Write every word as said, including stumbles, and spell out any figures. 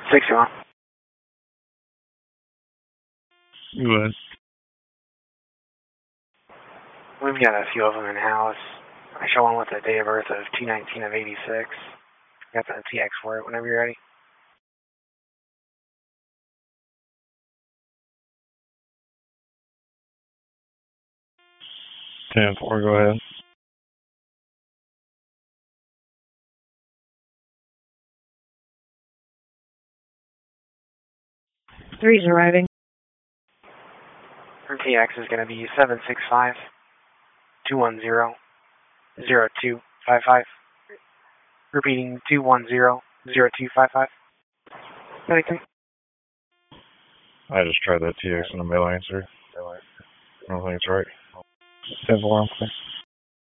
sixty-one. Go ahead. We've got a few of them in house. I show one with a date of birth of two nineteen of eighty-six. Got the T X for it whenever you're ready. ten four, go ahead. Three's arriving. Her T X is going to be seven six five, two one zero, zero two five five. Repeating, two one zero, zero two five five. Anything? I just tried that T X in the mail answer. I don't think it's right. ten four, I'm clear.